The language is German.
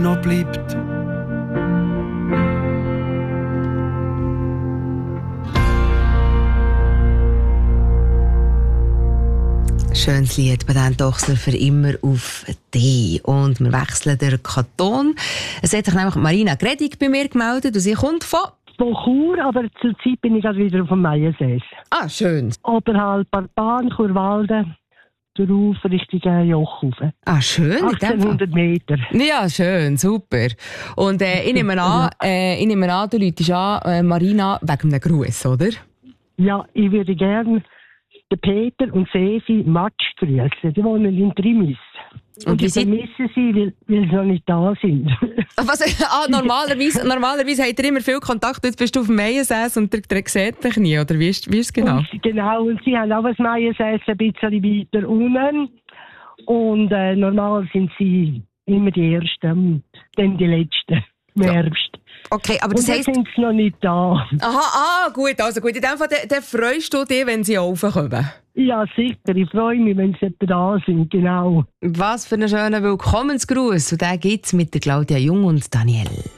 noch bleibt. Schönes Lied, Badent Ochsner, für immer auf dich. Und wir wechseln den Kanton. Es hat sich nämlich Marina Gredig bei mir gemeldet und sie kommt von Chur, aber zurzeit bin ich gerade wieder auf dem Meiensees. Ah, schön. Oberhalb Barban, Churwalden, darauf Richtung Joch rauf. Ah, schön. 1800 Meter. Ja, schön, super. Und ich nehme an, du läutest an, Marina, wegen einem Gruß, oder? Ja, ich würde gerne den Peter und Sefi Matsch grüßen. Die wohnen in Trimis. Und ich vermisse sie, weil sie noch nicht da sind. Was? Normalerweise habt ihr immer viel Kontakt. Jetzt bist du auf dem Meiensäß und der sieht dich nie, oder wie ist es genau? Genau, und sie haben auch ein Meiensäß ein bisschen weiter unten. Und normal sind sie immer die Ersten, dann die Letzten im Herbst. Okay, aber das heisst... sind sie noch nicht da. Aha, gut. Also gut, in dem Fall dann freust du dich, wenn sie raufkommen? Ja, sicher. Ich freue mich, wenn sie da sind, genau. Was für einen schönen Willkommensgruß. Und den gibt's mit der Claudia Jung und Daniel.